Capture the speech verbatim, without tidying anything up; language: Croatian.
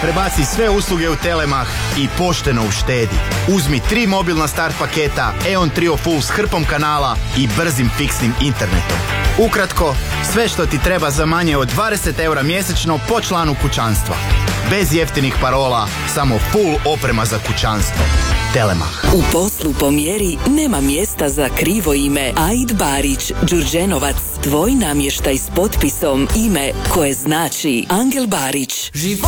Prebaci sve usluge u Telemach i pošteno uštedi. Uzmi tri mobilna start paketa E O N Trio Full s hrpom kanala i brzim fiksnim internetom. Ukratko, sve što ti treba za manje od dvadeset eura mjesečno po članu kućanstva. Bez jeftinih parola, samo full oprema za kućanstvo. Telemach. U poslu po mjeri nema mjesta za krivo ime. Aid Barić, Đurđenovac, tvoj namještaj s potpisom, ime koje znači Angel Barić.